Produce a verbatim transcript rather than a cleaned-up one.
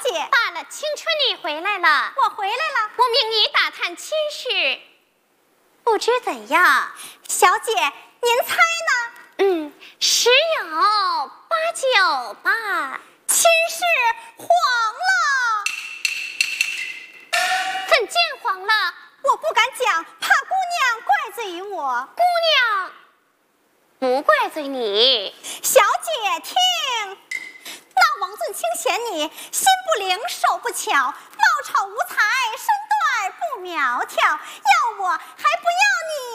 姐。 罢了，青春，你回来了。 我回来了。 我命你打探亲事，不知怎样？ 小姐，您猜呢？ 嗯，十有八九吧。 亲事黄了。 怎见黄了？ 我不敢讲，怕姑娘怪罪于我。 姑娘不怪罪你。 小姐听，那王俊卿嫌你心不灵手不巧，貌丑无才，身段不苗条，要我还不要你